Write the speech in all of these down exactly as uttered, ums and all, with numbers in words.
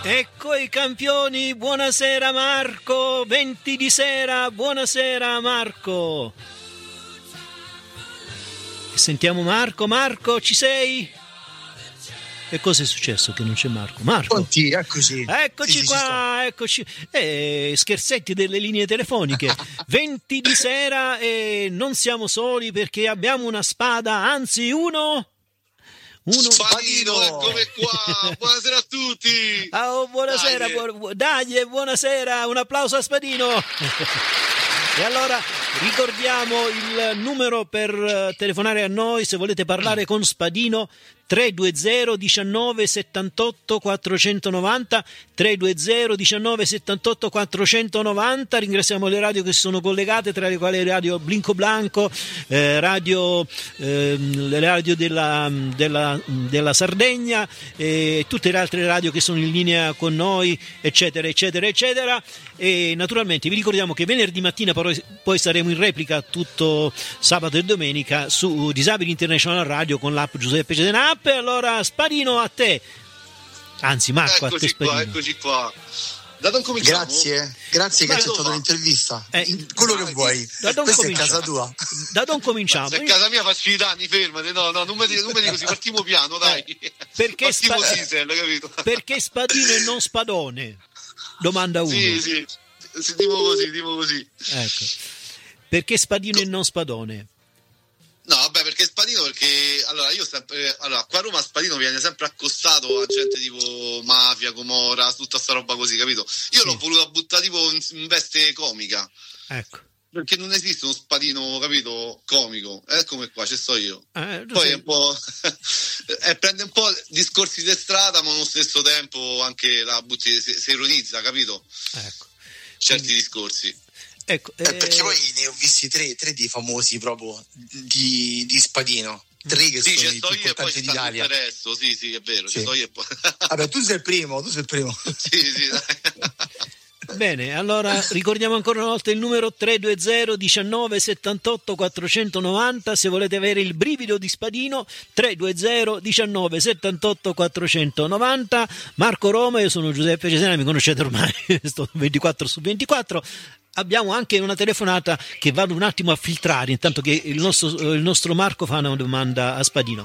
Ecco i campioni, buonasera Marco, venti di sera, buonasera Marco. Sentiamo Marco, Marco ci sei? E cosa è successo che non c'è Marco? Marco? Pronti, eccoci. Eccoci sì, qua, sì, eccoci. Eh, scherzetti delle linee telefoniche. venti di sera e non siamo soli perché abbiamo una spada, anzi uno... Uno... Spadino, eccomi qua, buonasera a tutti. Oh, buonasera, dai, bu- dai, buonasera, un applauso a Spadino. E allora ricordiamo il numero per telefonare a noi se volete parlare con Spadino: tre due zero diciannove settantotto quattrocentonovanta, tre due zero diciannove settantotto quattrocentonovanta. Ringraziamo le radio che sono collegate, tra le quali Radio Blinco Blanco, eh, radio eh, le radio della, della, della Sardegna e tutte le altre radio che sono in linea con noi, eccetera eccetera eccetera. E naturalmente vi ricordiamo che venerdì mattina poi, poi saremo in replica tutto sabato e domenica su Disabili International Radio con l'app Giuseppe Cedenà. E allora Spadino, a te, anzi Marco, eccoci a te Spadino. Qua, eccoci qua. Da dove cominciamo? Grazie, grazie che hai accettato l'intervista. Eh, quello che vuoi. Da dove Questa è casa tua. Da dove cominciamo? Se è casa mia faccio i danni, fermate. No, no, non mi dico così, partiamo piano, dai. Eh, perché, partiamo spa- diesel, capito? Perché Spadino e non Spadone? Domanda uno. Sì, sì, sì, dimo così, dimo così. Ecco. Perché Spadino e non Spadone? No, vabbè, perché Spadino, perché allora io sempre, allora qua a Roma Spadino viene sempre accostato a gente tipo mafia, Comora, tutta sta roba così, capito? Io sì. L'ho voluta buttare tipo in, in veste comica. Ecco. Perché non esiste uno Spadino, capito, comico. È come qua, ci sto io. Eh, Poi sei... è un po'. eh, prende un po' discorsi di strada, ma allo stesso tempo anche la butti, si, si ironizza, capito? Ecco. Certi Quindi... discorsi. Ecco, eh, perché poi ne ho visti tre, tre di famosi proprio di, di Spadino. Tre che sì, sono i più importanti d'Italia. Resto. Sì, sì, è vero. Sì. Io e poi... Vabbè, tu sei il primo, tu sei il primo. Sì, sì, dai. Bene, allora ricordiamo ancora una volta il numero tre due zero diciannove settantotto quattrocentonovanta se volete avere il brivido di Spadino. Tre due zero diciannove settantotto quattrocentonovanta. Marco Roma, io sono Giuseppe Cesena, mi conoscete ormai, sto ventiquattro su ventiquattro. Abbiamo anche una telefonata che vado un attimo a filtrare intanto che il nostro, il nostro Marco fa una domanda a Spadino.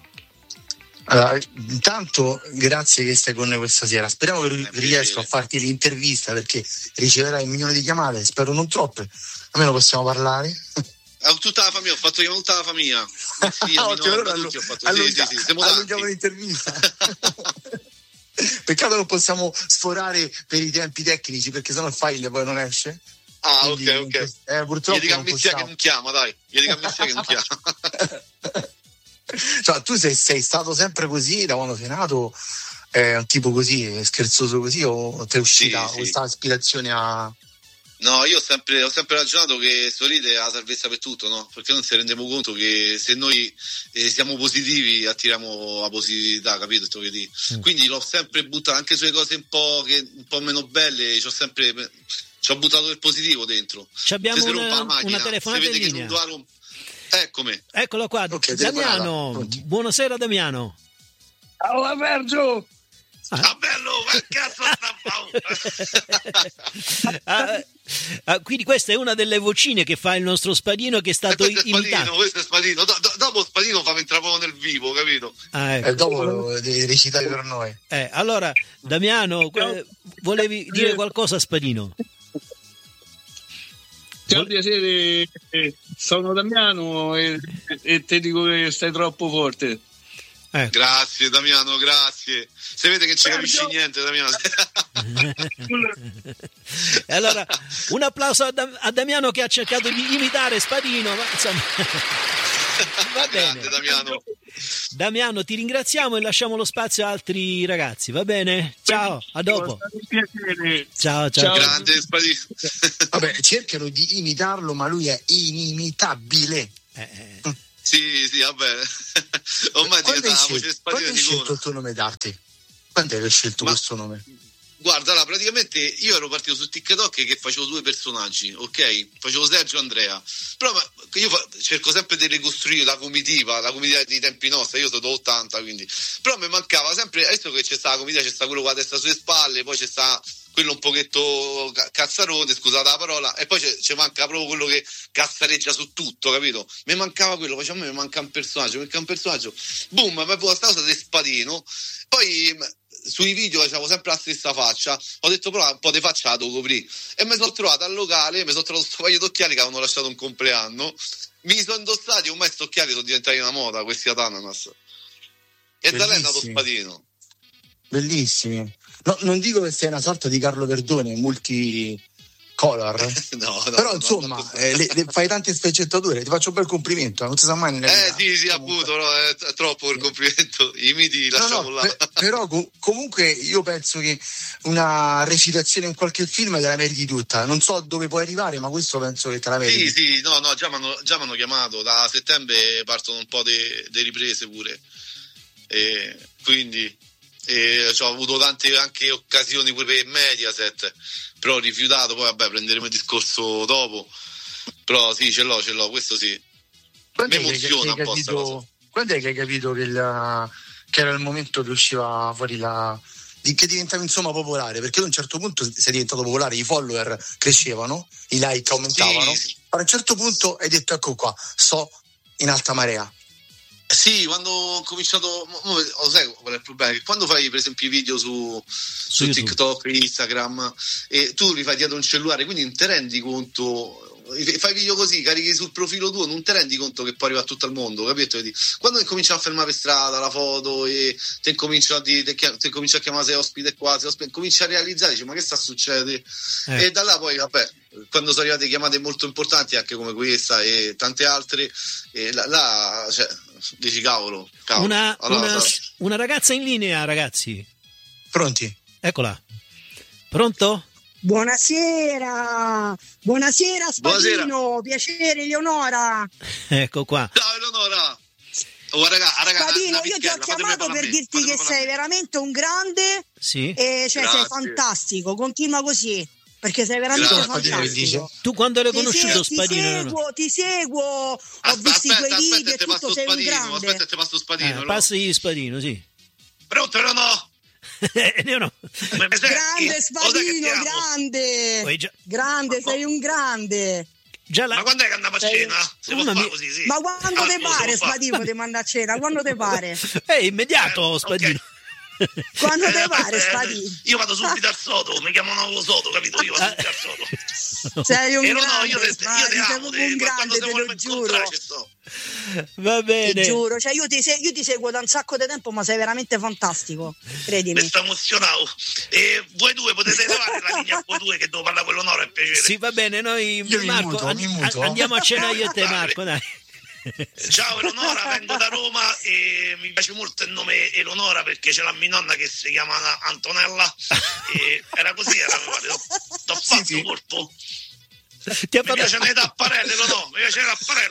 Allora, intanto grazie che stai con noi questa sera, speriamo che riesco a farti l'intervista perché riceverai un milione di chiamate, spero non troppe, almeno possiamo parlare. Ho tutta la famiglia, ho fatto chiamare tutta la famiglia. Sì, ah, no, allora tutti ho fatto. allunga, sì, sì, sì, allunghiamo l'intervista. Peccato non possiamo sforare per i tempi tecnici perché sennò il file poi non esce. Ah, quindi, ok, ok. Eh, purtroppo gli dica a Messia che non chiama, dai. Gli dica a Messia che non chiama. Cioè, tu sei, sei stato sempre così da quando sei nato, eh, un tipo così, scherzoso così, o ti è uscita sì, questa sì. ispirazione a... No, io ho sempre, ho sempre ragionato che sorride è la salvezza per tutto, no? Perché non ci rendiamo conto che se noi eh, siamo positivi attiriamo la positività, capito? Mm. Quindi l'ho sempre buttato anche sulle cose un po', che, un po' meno belle, ci ho sempre ci ho buttato il positivo dentro. Ci abbiamo se una, si macchina, una telefonata in linea. Romp... Eccomi. Eccolo qua, okay, Damiano. Buonasera Damiano. Alla Vergio. Ah, ah bello, che cazzo sta ah, ah, quindi questa è una delle vocine che fa il nostro Spadino, che è stato eh, questo imitato. È Spadino, questo è Spadino. Do, do, dopo Spadino fa entrare proprio nel vivo, capito? Ah, ecco. E dopo lo devi recitare per noi. Eh, allora, Damiano, eh, volevi dire qualcosa a Spadino? Ciao, piacere, sono Damiano e, e ti dico che stai troppo forte. Eh. Grazie Damiano, grazie. Se vede che non ci capisci niente, Damiano. E allora, un applauso a, Dam- a Damiano che ha cercato di imitare Spadino, ma insomma va bene. Grande, Damiano. Damiano, ti ringraziamo e lasciamo lo spazio a altri ragazzi, va bene? Ciao, a dopo. Ciao, ciao. ciao. Grande Spadino. Vabbè, cercano di imitarlo, ma lui è inimitabile. Eh, eh. Sì, sì, vabbè. Ormai quando hai la scelto, voce quando hai di scelto il tuo nome d'arte? Quando hai scelto ma, questo nome? Guarda, là, praticamente io ero partito su TikTok che facevo due personaggi, ok? Facevo Sergio e Andrea. Però ma, io fa, cerco sempre di ricostruire la comitiva, la comitiva di tempi nostri, io sono ottanta, quindi. Però mi mancava sempre, adesso che c'è sta la comitiva, c'è sta quello con la testa sulle spalle, poi c'è sta quello un pochetto cazzarone, scusate la parola, e poi ci manca proprio quello che cazzareggia su tutto, capito? Mi mancava quello, faccio a me mi manca un personaggio, mi manca un personaggio, boom, ma poi questa cosa di Spadino, poi sui video avevo sempre la stessa faccia, ho detto però un po' di faccia la devo coprire, e mi sono trovato al locale, mi sono trovato questo paio d'occhiali che avevano lasciato un compleanno, mi sono indossati, ormai sti occhiali sono diventati una moda, questi ad ananas, e da lì è nato Spadino. Bellissimi. No, non dico che sei una sorta di Carlo Verdone multicolor, no, no, però no, insomma no, no. Eh, le, le fai tante sfaccettature, ti faccio un bel complimento, non si sa mai nella eh vita. sì sì appunto, no, è, è troppo il complimento, i miti lasciamo no, no, là. per, però com- comunque io penso che una recitazione in qualche film te la meriti tutta, non so dove puoi arrivare, ma questo penso che te la meriti. Sì sì, no no, già mi hanno chiamato, da settembre partono un po' di riprese pure, e quindi e ho avuto tante anche occasioni pure per Mediaset, però ho rifiutato, poi vabbè prenderemo il discorso dopo, però sì ce l'ho ce l'ho questo sì. Quando mi emoziona un po' sta cosa. Quando è che hai capito che, il, che era il momento che usciva fuori la di, che diventavi insomma popolare, perché ad un certo punto sei diventato popolare, i follower crescevano, i like aumentavano, sì. A un certo punto hai detto ecco qua, sto in alta marea. Sì, quando ho cominciato, lo sai qual è il problema? Che quando fai per esempio i video su, su, su TikTok, Instagram, e tu li fai dietro un cellulare, quindi non ti rendi conto, fai video così, carichi sul profilo tuo, non ti rendi conto che poi arriva a tutto il mondo, capito? Quando cominciano a fermare per strada la foto e ti cominciano a, di, te, te cominci a chiamare sei ospite qua, sei ospite, cominci a realizzare, dici ma che sta succedendo? Eh. E da là poi vabbè, quando sono arrivate chiamate molto importanti anche come questa e tante altre, e là, là cioè, dici cavolo, cavolo. Una, allora, una, una ragazza in linea, ragazzi. Pronti? Eccola. Pronto? Buonasera, buonasera Spadino, buonasera. Piacere Eleonora. Ecco qua. Ciao Eleonora. Oh, raga, raga, Spadino, io ti ho chiamato per dirti che sei veramente un grande, sì. E cioè Grazie. sei fantastico, continua così. Perché sei veramente Grazie. fantastico. Tu quando l'hai ti conosciuto se, Spadino? Ti seguo, no? ti seguo, ho aspetta, visto aspetta, i tuoi video aspetta, e tutto, sei Spadino, un grande. aspetta, te passo Spadino. Eh, no? passi Spadino, sì. Pronto o no? Io no. Grande Spadino, grande. Già... Grande, sei un grande. Già la... Ma quando è che andiamo a cena? Se può fare così, sì. Ma quando ah, te pare Spadino ti manda a cena? Quando te pare? È immediato, eh, Spadino. Okay. Quando te eh, pare eh, Spadino? Io vado subito al sodo, mi chiamano sodo, capito? Io vado subito al sodo. Sei un eh, no, grande, io te, Spadino, io te amo, sei un grande, te lo giuro. Va bene. Ti giuro, cioè io ti, se- io ti seguo da un sacco di tempo, ma sei veramente fantastico, credimi. Mi sto emozionato. E voi due potete levare la linea, voi due che devo parlare con l'onore, è piacere. Sì, va bene, noi Io Marco muto, an- muto. andiamo a cena io e te, Marco, dai. Ciao Eleonora, vengo da Roma e mi piace molto il nome Eleonora perché c'è la mia nonna che si chiama Antonella e era così, era uguale, t'ho fatto sì, sì. colpo. Ti ha Mi piacciono le tapparelle, no no, mi piacciono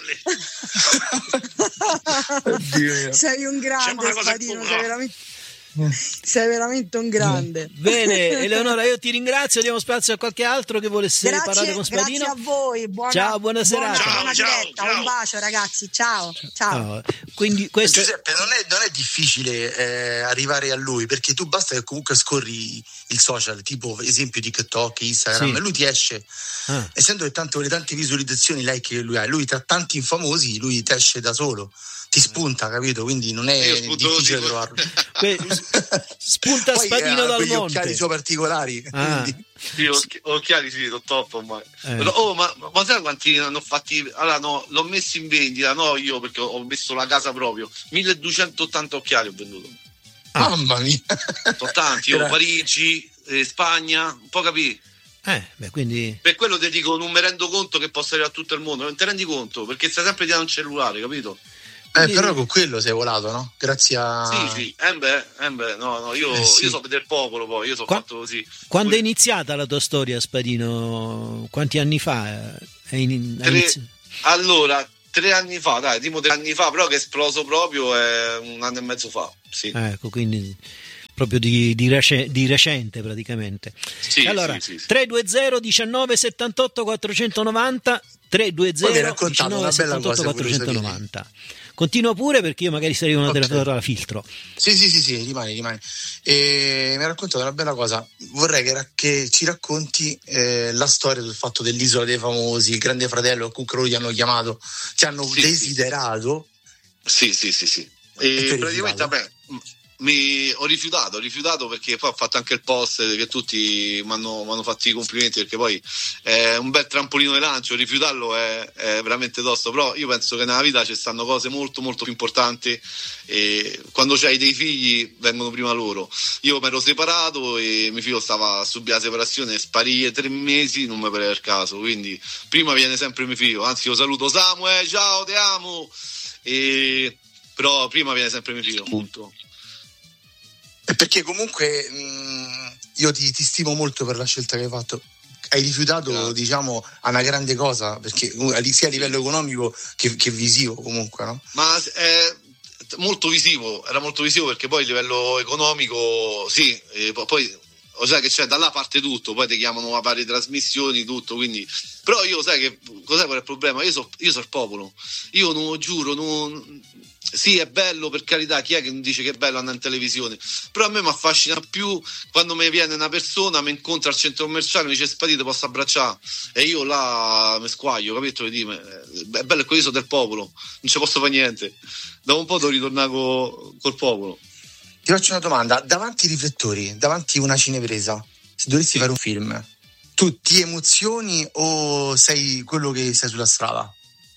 le tapparelle. Oddio mio. Sei un grande, una cosa Spadino, pura. sei veramente... sei veramente un grande. Bene, Eleonora, io ti ringrazio, diamo spazio a qualche altro che volesse Grazie, parlare con Spadino. grazie a voi, buona, Ciao, buona serata. buona, buona Ciao, diretta, ciao, un bacio ragazzi, ciao, ciao. Ah, quindi questo Giuseppe, non è, non è difficile eh, arrivare a lui, perché tu basta che comunque scorri il social, tipo esempio TikTok, Instagram, Sì. e lui ti esce. Ah. Essendo che tanto le tante visualizzazioni, like che lui ha, lui tra tanti infamosi, lui ti esce da solo, ti spunta, capito? Quindi non è Io spunto difficile così, trovarlo. que- spunta Poi, Spadino eh, dal quegli monte. occhiali suoi particolari. Ah. Quindi... Sì, occhi- occhiali sì, sono top ormai. Eh. Però, oh, ma, ma sai quanti ne hanno fatti? Allora no, l'ho messo in vendita, no io perché ho messo la casa proprio. milleduecentottanta occhiali ho venduto. Ah. Mamma mia. Sono tanti, io, Parigi, eh, Spagna, un po' capì. Eh, beh, quindi Per quello ti dico, non mi rendo conto che possa arrivare a tutto il mondo, non ti rendi conto, perché stai sempre dietro un cellulare, capito? Eh, però con quello sei volato, no? Grazie a... Sì, sì, eh beh, eh beh, no, no, io, Eh, sì. io so del popolo poi, io so Qua- fatto così. quando Poi- è iniziata la tua storia, Spadino? Quanti anni fa? È in, Tre- inizi- Allora, tre anni fa, dai, tipo tre anni fa, però che è esploso proprio è un anno e mezzo fa, sì. Ah, ecco, quindi proprio di, di, rec- di recente praticamente. Sì, allora, sì, sì, sì. tre due zero diciannove settantotto quattrocentonovanta tre due zero diciannove settantotto quattrocentonovanta. Continua pure, perché io magari sarei una Okay. telefonata alla filtro. Sì, sì, sì, sì, rimani, rimani. E mi ha raccontato una bella cosa. Vorrei che, ra- che ci racconti eh, la storia del fatto dell'Isola dei Famosi, il Grande Fratello, comunque loro ti hanno chiamato, ti hanno Sì, desiderato. Sì, sì, sì, sì. E tu E hai praticamente, rifiutato? vabbè, m- mi ho rifiutato, ho rifiutato perché poi ho fatto anche il post che tutti mi hanno fatto i complimenti, perché poi è un bel trampolino di lancio, rifiutarlo è, è veramente tosto, però io penso che nella vita ci stanno cose molto molto più importanti, e quando c'hai dei figli vengono prima loro. Io mi ero separato e mio figlio stava a subire la separazione, sparì tre mesi, non mi pareva il caso, quindi prima viene sempre mio figlio, anzi io saluto Samuel, ciao, ti amo, e però prima viene sempre mio figlio, punto. Perché comunque mh, io ti, ti stimo molto per la scelta che hai fatto. Hai rifiutato, Grazie. diciamo, a una grande cosa, perché uh, sia a livello economico che, che visivo comunque, no? Ma è molto visivo, era molto visivo, perché poi a livello economico sì, e po- poi o sai che c'è, da là parte tutto, poi ti chiamano a varie trasmissioni, tutto, quindi però io sai che cos'è qual è il problema? Io so, io so il popolo, io non giuro, non sì, è bello, per carità, chi è che dice che è bello andare in televisione, però a me mi affascina più quando mi viene una persona, mi incontra al centro commerciale, mi dice Spadì, ti posso abbracciare, e io là mi squaglio, capito? Dime, è bello, è questo del popolo, non ci posso fare niente, dopo un po' devo ritornare co- col popolo. Ti faccio una domanda, davanti ai riflettori, davanti a una cinepresa, se dovessi Sì. fare un film, tu ti emozioni o sei quello che sei sulla strada?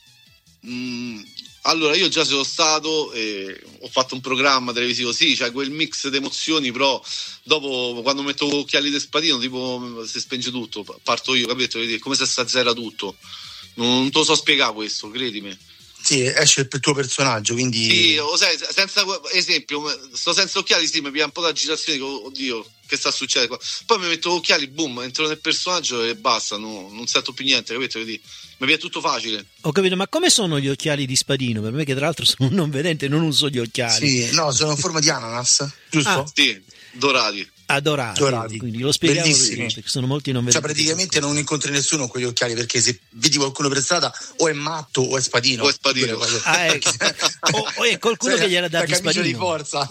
Mm, allora io già sono stato e ho fatto un programma televisivo, sì, c'è quel mix di emozioni, però dopo quando metto occhiali di Spadino tipo si spenge tutto, parto io, capito? È come se si azzera tutto, non, non te lo so spiegare questo, credimi. Sì, esce il tuo personaggio, quindi... Sì, lo sai, senza esempio, sto senza occhiali, sì, mi viene un po' d'agitazione, dico, oddio, che sta succedendo qua? Poi mi metto occhiali, boom, entro nel personaggio e basta, no, non sento più niente, capito? Vedi? Mi viene tutto facile. Ho capito, ma come sono gli occhiali di Spadino? Per me, che tra l'altro sono un non vedente, non uso gli occhiali. Sì, no, sono in forma di ananas, giusto? Ah. Sì, dorati. Adorati, Dorati. quindi lo spiegavo Bellissimi. prima, perché sono molti non Cioè vedenti. praticamente non incontri nessuno con quegli occhiali, perché se vedi qualcuno per strada o è matto o è Spadino. O è Spadino. Ah, ecco. o, o è qualcuno Cioè, che gliel'ha dati la camicia di Spadino. forza.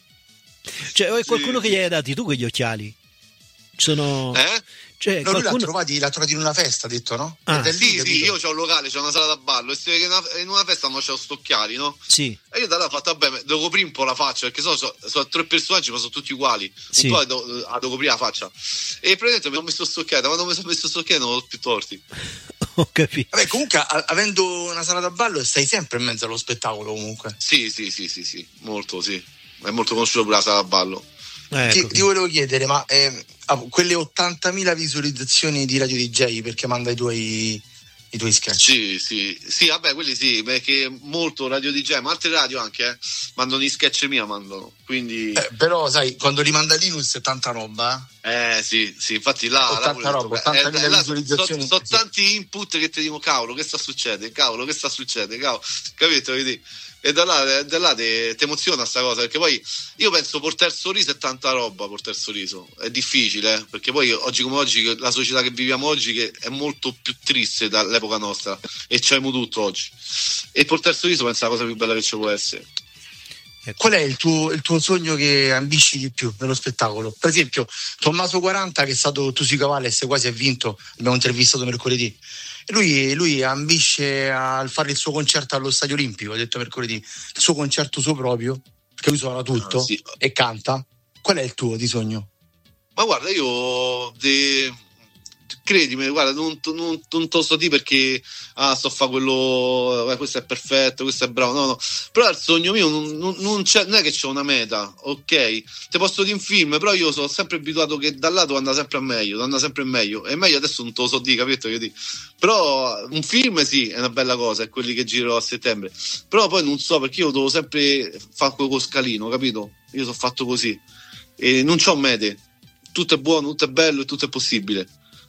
Cioè, o è qualcuno Sì, che gli hai dati tu quegli occhiali? Sono... Eh? Cioè, No, lui l'ha qualcuno... trovati, l'ha trovati in una festa, ha detto, no? Ah. Ed è lì, Sì, sì, capito? io c'ho un locale, c'ho una sala da ballo e si vede che in una, in una festa non c'ho sto occhiali, no? Sì, E io da là ho fatto, vabbè, devo coprire un po' la faccia, perché sono, sono, sono tre personaggi, ma sono tutti uguali. Sì. Un po' devo, devo coprire la faccia. E praticamente mi sono messo sto occhiali, quando mi sono messo sto occhiali non ho più torti. ho capito. Vabbè, comunque, a- avendo una sala da ballo, stai sempre in mezzo allo spettacolo, comunque. Sì, sì, sì, sì, sì, molto, sì. È molto conosciuto pure la sala da ballo. Ecco. Ti, ti volevo chiedere, ma eh, ah, quelle ottantamila visualizzazioni di Radio D J, perché manda i tuoi, i tuoi sketch? Sì, sì, sì, vabbè, quelli sì, perché molto Radio D J, ma altre radio anche, eh, mandano i sketch mia, mandano, quindi... Eh, però, sai, quando li manda Linus è tanta roba, Eh sì, sì, infatti là, là ottanta pure ho detto, roba, ottantamila eh, là visualizzazioni. Sono Sì. tanti input che ti dicono, cavolo, che sta succedendo? Cavolo, che sta succedendo? Cavolo, capito? Vedi? E da là, da là ti emoziona sta cosa, perché poi io penso portare il sorriso è tanta roba, portare il sorriso è difficile, eh, perché poi oggi come oggi, la società che viviamo oggi, che è molto più triste dall'epoca nostra, e c'abbiamo tutto oggi, e portare il sorriso penso è la cosa più bella che ci può essere. Ecco. Qual è il tuo, il tuo sogno che ambisci di più nello spettacolo? Per esempio, Tommaso quaranta, che è stato Tu sui Cavalles, quasi ha vinto, abbiamo intervistato mercoledì. E Lui, lui ambisce a fare il suo concerto allo Stadio Olimpico, ha detto mercoledì, il suo concerto suo proprio, perché lui suona tutto Ah, sì. e canta. Qual è il tuo di sogno? Ma guarda, io de... credimi, guarda, non, non, non te lo so di perché ah, sto a fare quello, eh, questo è perfetto, questo è bravo, no, no. Però il sogno mio non, non, non, c'è, non è che c'è una meta, ok? Te posso dire un film, però io sono sempre abituato che dal lato anda sempre a meglio, anda sempre meglio, e meglio adesso non te lo so di, capito? Io dico. Però un film sì, è una bella cosa, è quelli che giro a settembre, però poi non so, perché io devo sempre fare quello scalino, capito? Io sono fatto così e non c'ho mete, tutto è buono, tutto è bello e tutto è possibile.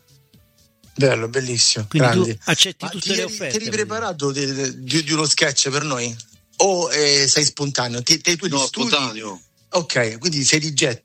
Bello, bellissimo, Quindi tu grandi. accetti Ma tutte ti le eri- offerte. Ti eri preparato di, di- di uno sketch per noi? O eh, sei spontaneo? Ti, te, tu li No, studi? spontaneo. Ok, quindi sei di getto.